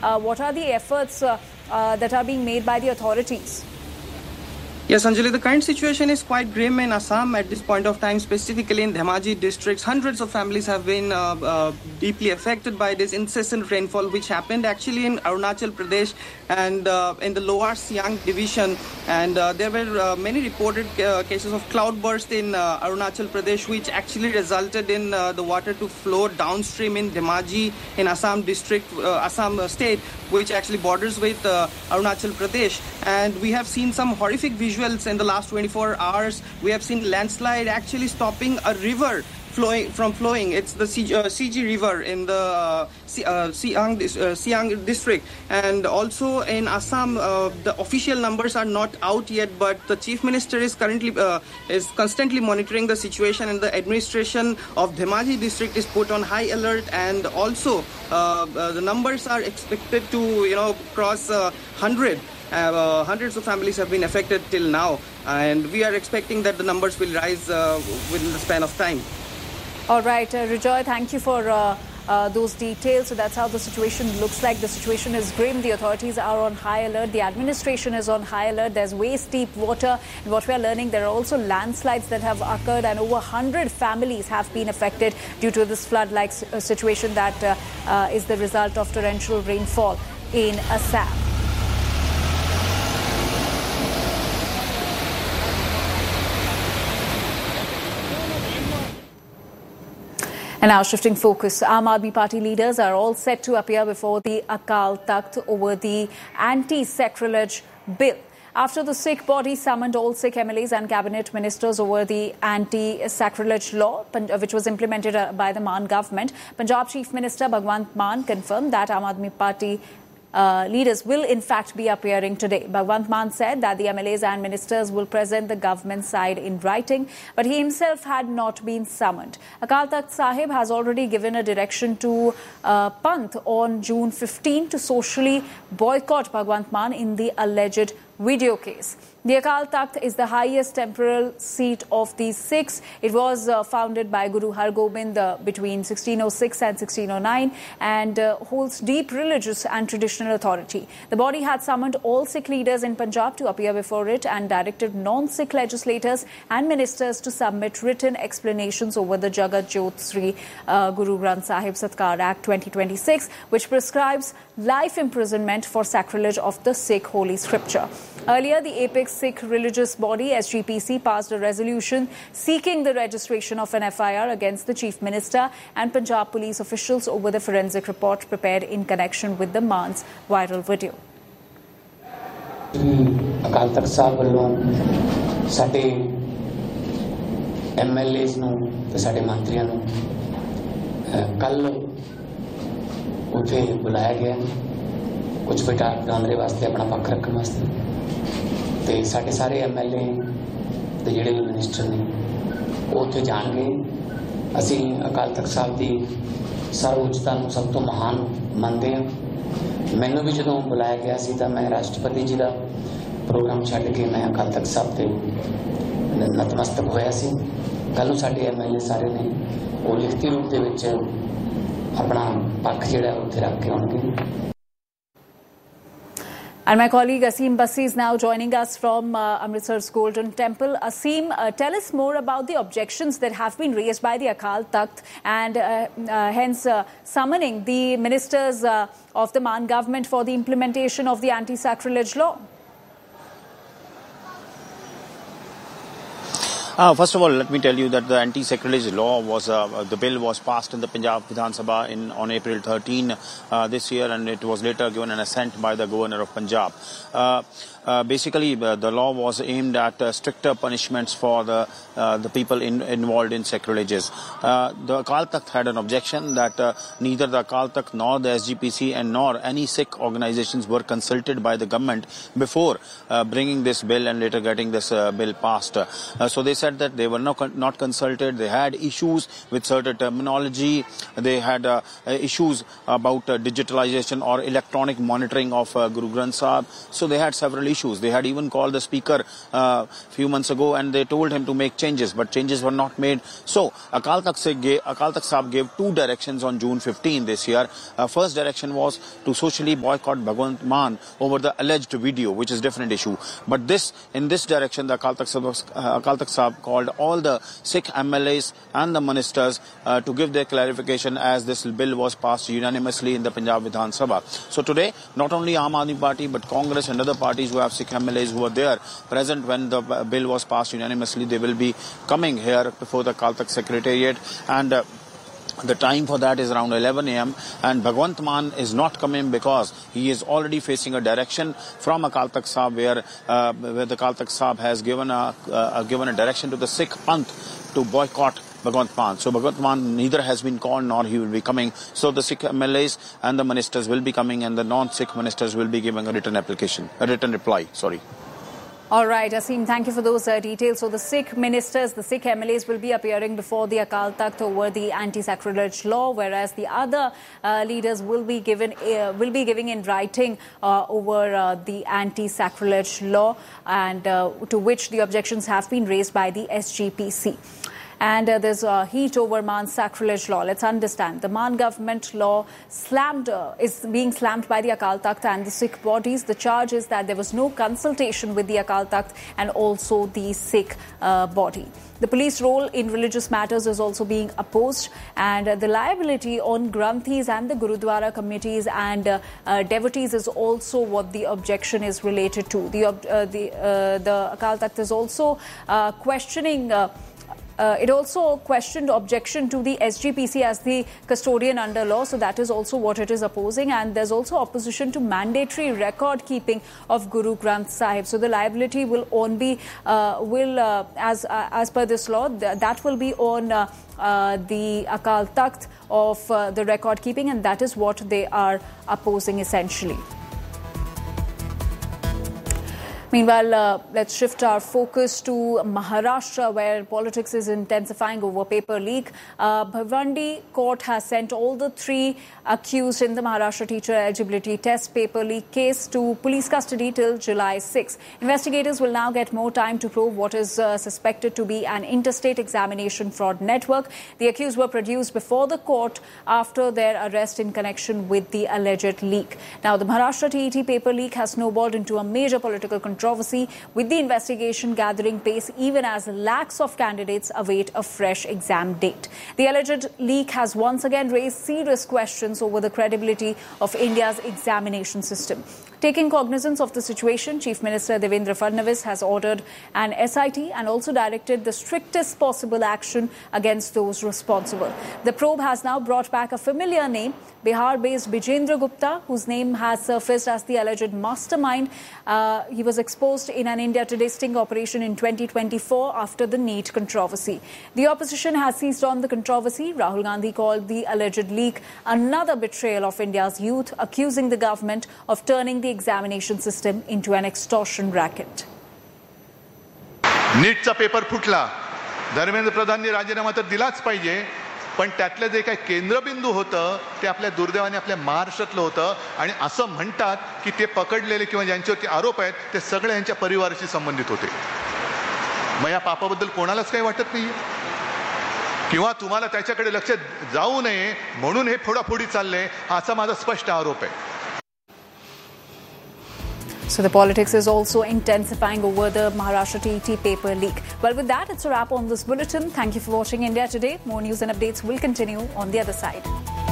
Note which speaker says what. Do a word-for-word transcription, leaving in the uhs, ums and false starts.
Speaker 1: Uh, what are the efforts uh, uh, that are being made by the authorities?
Speaker 2: Yes, Anjali, the current situation is quite grim in Assam at this point of time, specifically in Dhemaji districts. Hundreds of families have been uh, uh, deeply affected by this incessant rainfall, which happened actually in Arunachal Pradesh and uh, in the Lower Siang division. And uh, there were uh, many reported uh, cases of cloudburst in uh, Arunachal Pradesh, which actually resulted in uh, the water to flow downstream in Dhemaji in Assam district, uh, Assam state, which actually borders with uh, Arunachal Pradesh. And we have seen some horrific visuals in the last twenty-four hours. We have seen landslide actually stopping a river flowing from flowing. It's the C, uh, C G River in the uh, C, uh, Siang, uh, Siang district. And also in Assam, uh, the official numbers are not out yet, but the Chief Minister is currently uh, is constantly monitoring the situation, and the administration of Dhemaji district is put on high alert. And also uh, uh, the numbers are expected to you know cross uh, one hundred. Uh, hundreds of families have been affected till now, and we are expecting that the numbers will rise uh, within the span of time.
Speaker 1: All right, uh, Rijoy, thank you for uh, uh, those details. So that's how the situation looks like. The situation is grim. The authorities are on high alert. The administration is on high alert. There's waist-deep water. And what we are learning, there are also landslides that have occurred, and over one hundred families have been affected due to this flood-like situation that uh, uh, is the result of torrential rainfall in Assam. And now shifting focus, Aam Aadmi Party leaders are all set to appear before the Akal Takht over the anti-sacrilege bill. After the Sikh body summoned all Sikh M L As and cabinet ministers over the anti-sacrilege law, which was implemented by the Maan government, Punjab Chief Minister Bhagwant Mann confirmed that Aam Aadmi Party Uh, leaders will in fact be appearing today. Bhagwant Mann said that the M L As and ministers will present the government side in writing, but he himself had not been summoned. Akal Takht Sahib has already given a direction to uh, Panth on June fifteenth to socially boycott Bhagwant Mann in the alleged video case. The Akal Takht is the highest temporal seat of the Sikhs. It was uh, founded by Guru Har Gobind uh, between sixteen oh six and sixteen oh nine and uh, holds deep religious and traditional authority. The body had summoned all Sikh leaders in Punjab to appear before it and directed non-Sikh legislators and ministers to submit written explanations over the Jagat Jyot Sri uh, Guru Granth Sahib Satkar Act twenty twenty-six, which prescribes life imprisonment for sacrilege of the Sikh holy scripture. Earlier, the apex Sikh religious body, S G P C, passed a resolution seeking the registration of an F I R against the Chief Minister and Punjab police officials over the forensic report prepared in connection with the Maan's viral video.
Speaker 3: Akal Takht Sahib ਵੱਲੋਂ ਸਾਡੇ M L As ਨੂੰ ਤੇ ਸਾਡੇ ਮੰਤਰੀਆਂ ਨੂੰ ਕੱਲ ਉੱਥੇ ਬੁਲਾਇਆ ਗਿਆ ਕੁਝ ਬੇਟਾ ਕੈਮਰੇ ਵਾਸਤੇ ਆਪਣਾ ਪੱਖ ਰੱਖਣ ਵਾਸਤੇ ਤੇ ਸਾਡੇ ਸਾਰੇ M L A ਤੇ ਜਿਹੜੇ ਵੀ ਮਿਨਿਸਟਰ ਨੇ ਉਹ ਉੱਥੇ ਜਾਣਗੇ। ਅਸੀਂ ਅਕਾਲ ਤਖ਼ਤ ਸਾਹਿਬ ਦੀ ਸਰਵਉੱਚਤਾ ਨੂੰ ਸਭ ਤੋਂ ਮਹਾਨ ਮੰਨਦੇ ਹਾਂ। ਮੈਨੂੰ ਵੀ ਜਦੋਂ ਬੁਲਾਇਆ ਗਿਆ ਸੀ ਤਾਂ ਮੈਂ ਰਾਸ਼ਟਰਪਤੀ ਜੀ ਦਾ ਪ੍ਰੋਗਰਾਮ ਛੱਡ ਕੇ ਮੈਂ ਅਕਾਲ ਤਖ਼ਤ ਸਾਹਿਬ ਤੇ ਨਤਮਸਤਕ ਹੋਇਆ ਸੀ। ਕੱਲ੍ਹ ਨੂੰ ਸਾਡੇ M L A ਸਾਰੇ ਨੇ ਉਹ ਲਿਖਤੀ ਰੂਪ ਦੇ ਵਿੱਚ ਆਪਣਾ ਪੱਖ ਜਿਹੜਾ ਉੱਥੇ ਰੱਖ ਕੇ ਆਉਣਗੇ।
Speaker 1: And my colleague Aseem Bassi is now joining us from uh, Amritsar's Golden Temple. Aseem, uh, tell us more about the objections that have been raised by the Akal Takht and uh, uh, hence uh, summoning the ministers uh, of the Maan government for the implementation of the anti-sacrilege law.
Speaker 4: Uh, first of all, let me tell you that the anti-sacrilege law was, uh, the bill was passed in the Punjab Vidhan Sabha in, on April thirteenth uh, this year, and it was later given an assent by the Governor of Punjab. Uh, uh, basically, uh, the law was aimed at uh, stricter punishments for the uh, the people in, involved in sacrileges. Uh, the Akal Takht had an objection that uh, neither the Akal Takht nor the S G P C and nor any Sikh organizations were consulted by the government before uh, bringing this bill and later getting this uh, bill passed. Uh, so they said that they were not, not consulted. They had issues with certain terminology. They had uh, issues about uh, digitalization or electronic monitoring of uh, Guru Granth Sahib. So they had several issues. They had even called the speaker a uh, few months ago and they told him to make changes, but changes were not made. So Akal Takht gave, Akal Takht Sahib gave two directions on June fifteenth this year. Uh, first direction was to socially boycott Bhagwant Mann over the alleged video, which is a different issue. But this, in this direction, the Akal Takht Sahib, uh, Akal Takht Sahib called all the Sikh M L As and the ministers uh, to give their clarification, as this bill was passed unanimously in the Punjab Vidhan Sabha. So today, not only Aam Aadmi Party, but Congress and other parties who have Sikh M L As who were there present when the bill was passed unanimously, they will be coming here before the Akal Takht Secretariat, and uh, the time for that is around eleven a m and Bhagwant Mann is not coming because he is already facing a direction from Akal Takht Sahib, where uh, where the Akal Takht Sahib has given a uh, given a direction to the Sikh Panth to boycott Bhagwant Mann. So Bhagwant Mann neither has been called nor he will be coming. So the Sikh M L As and the ministers will be coming, and the non-Sikh ministers will be giving a written application, a written reply. Sorry.
Speaker 1: All right, Asim, thank you for those uh, details. So the Sikh ministers, the Sikh M L As will be appearing before the Akal Takht over the anti-sacrilege law, whereas the other uh, leaders will be given uh, will be giving in writing uh, over uh, the anti-sacrilege law, and uh, to which the objections have been raised by the S G P C. And uh, there's uh, heat over Man's sacrilege law. Let's understand. The Man government law slammed uh, is being slammed by the Akal Takht and the Sikh bodies. The charge is that there was no consultation with the Akal Takht and also the Sikh uh, body. The police role in religious matters is also being opposed, and uh, the liability on Granthis and the Gurudwara committees and uh, uh, devotees is also what the objection is related to. The uh, the uh, the Akal Takht is also uh, questioning. Uh, Uh, it also questioned objection to the S G P C as the custodian under law, so that is also what it is opposing. And there's also opposition to mandatory record keeping of Guru Granth Sahib. So the liability will on be uh, will uh, as uh, as per this law th that will be on uh, uh, the Akal Takht of uh, the record keeping, and that is what they are opposing essentially. Meanwhile, uh, let's shift our focus to Maharashtra, where politics is intensifying over paper leak. Uh, Bhiwandi court has sent all the three accused in the Maharashtra teacher eligibility test paper leak case to police custody till July sixth. Investigators will now get more time to probe what is uh, suspected to be an interstate examination fraud network. The accused were produced before the court after their arrest in connection with the alleged leak. Now, the Maharashtra T E T paper leak has snowballed into a major political controversy, with the investigation gathering pace even as lakhs of candidates await a fresh exam date. The alleged leak has once again raised serious questions over the credibility of India's examination system. Taking cognizance of the situation, Chief Minister Devendra Fadnavis has ordered an S I T and also directed the strictest possible action against those responsible. The probe has now brought back a familiar name, Bihar-based Bijendra Gupta, whose name has surfaced as the alleged mastermind. Uh, he was exposed in an India Today sting operation in twenty twenty-four after the NEET controversy. The opposition has seized on the controversy. Rahul Gandhi called the alleged leak another betrayal of India's youth, accusing the government of turning the examination system into an extortion racket.
Speaker 5: नीटचा paper फुटला, धर्मेंद्र प्रधाननी राजीनामा तर दिलाच पाहिजे, पण त्यातलं जे काही केंद्रबिंदू होतं ते आपल्या दुर्दैवाने आपल्या महाराष्ट्रातलं होतं, आणि असं म्हणतात की ते पकडलेले किंवा ज्यांच्यावरती आरोप आहेत ते सगळे यांच्या परिवाराशी संबंधित होते. मग या पापाबद्दल कोणालाच काही वाटत नाही, किंवा तुम्हाला त्याच्याकडे लक्ष जाऊ नये म्हणून हे फोडाफोडी चालले, असा माझा स्पष्ट आरोप आहे.
Speaker 1: So the politics is also intensifying over the Maharashtra T E T paper leak. Well, with that, it's a wrap on this bulletin. Thank you for watching India Today. More news and updates will continue on the other side.